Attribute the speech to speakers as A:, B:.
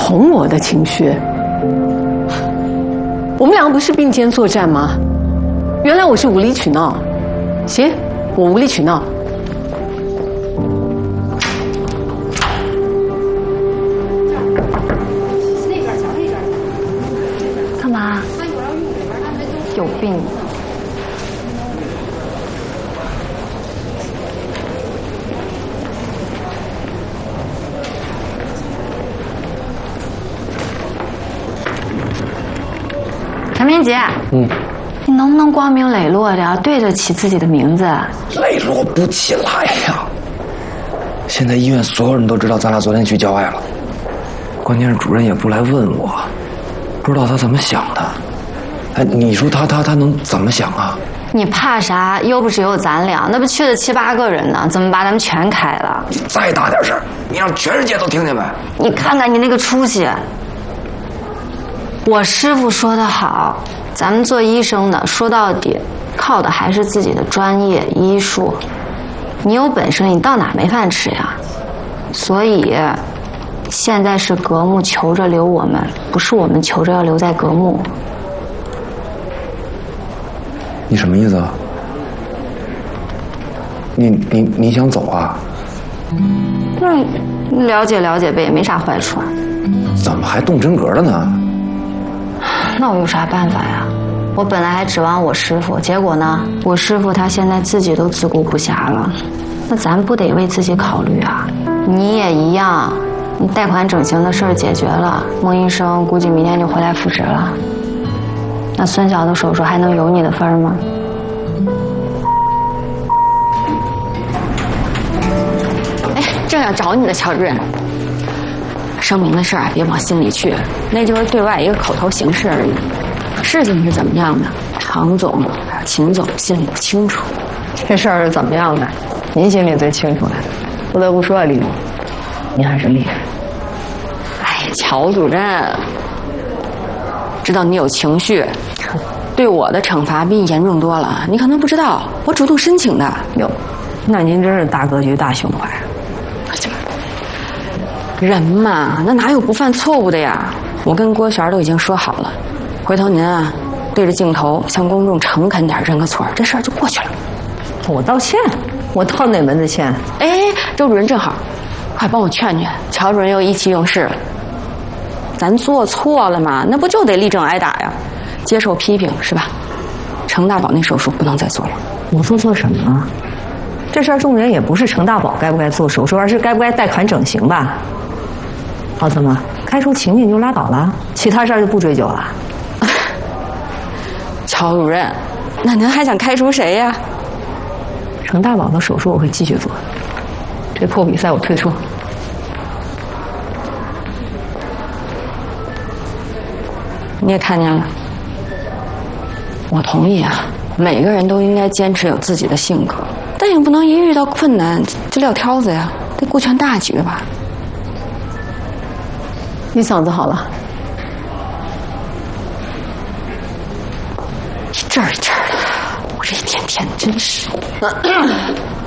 A: 哄我的情绪。我们两个不是并肩作战吗？原来我是无理取闹。行，我无理取闹。
B: 干嘛？有病！陈明杰，你能不能光明磊落的对得起自己的名字？
C: 磊落不起来呀！现在医院所有人都知道咱俩昨天去郊外了，关键是主任也不来问我，不知道他怎么想的。哎，你说他能怎么想啊？
B: 你怕啥？又不只有咱俩，那不去了7、8个人呢？怎么把咱们全开了？
C: 你再大点声，你让全世界都听见呗！
B: 你看看你那个出息。我师傅说得好，咱们做医生的说到底靠的还是自己的专业医术。你有本事你到哪没饭吃呀？所以现在是格木求着留我们，不是我们求着要留在格木。
C: 你什么意思啊？你想走啊？
B: 那了解了解呗，也没啥坏处。
C: 怎么还动真格了呢？
B: 那我有啥办法呀？我本来还指望我师傅，结果呢，我师傅他现在自己都自顾不暇了，那咱不得为自己考虑啊？你也一样，你贷款整形的事儿解决了，孟医生估计明天就回来复职了。那孙晓的手术还能有你的份儿吗？哎，正要找你的，乔主任。声明的事儿别往心里去，那就是对外一个口头形式而已。事情是怎么样的，常总还有秦总心里不清楚。
A: 这事儿是怎么样的，您心里最清楚了。不得不说，李总，您还是厉害。
B: 哎，乔主任，知道你有情绪，对我的惩罚比你严重多了。你可能不知道，我主动申请的。
A: 哟，那您真是大格局、大胸怀。
B: 人嘛，那哪有不犯错误的呀？我跟郭璇都已经说好了，回头您啊，对着镜头向公众诚恳点认个错，这事儿就过去了。
A: 我道歉？我道哪门子歉？
B: 哎，周主任正好，快帮我劝劝乔主任，又意气用事了。咱做错了嘛，那不就得立正挨打呀？接受批评是吧？程大宝那手术不能再做了。
A: 我做错什么了？这事儿重点也不是程大宝该不该做手术，而是该不该贷款整形吧。好，怎么开除情景就拉倒了？其他事儿就不追究了？
B: 乔主任，那您还想开除谁呀？
A: 程大宝的手术我会继续做，这破比赛我退出。
B: 你也看见了，我同意啊，每个人都应该坚持有自己的性格，但也不能一遇到困难就撂挑子呀，得顾全大局吧。
A: 你嗓子好了？
B: 一阵儿一阵儿的，我这一天天真是。